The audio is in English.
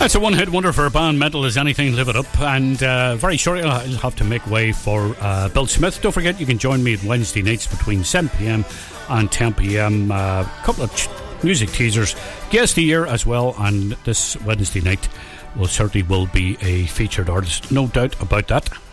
That's a one-hit wonder for a band, Mental as Anything, Live It Up. And very shortly I'll have to make way for Bill Smith. Don't forget you can join me on Wednesday nights between 7pm and 10pm. A couple of music teasers, guest of the year as well, and this Wednesday night will be a featured artist, no doubt about that.